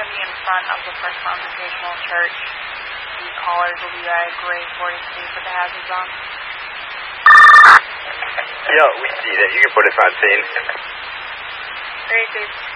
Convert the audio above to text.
going to be in front of the First Congregational Church. The collars will be gray 43 with the hazards on. Yeah, we see that. You can put us on scene. Great, please.